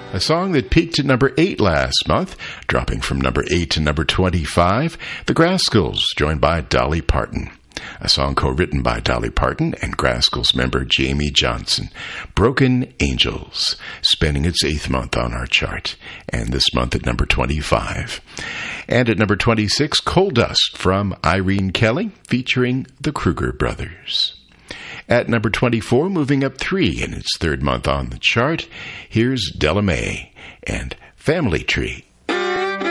A song that peaked at number 8 last month, dropping from number 8 to number 25, The Grascals, joined by Dolly Parton. A song co-written by Dolly Parton and Grascals member Jamie Johnson. Broken Angels, spending its 8th month on our chart, and this month at number 25. And at number 26, Coal Dust from Irene Kelly, featuring the Kruger Brothers. At number 24, moving up 3 in its 3rd month on the chart, here's Della Mae and Family Tree.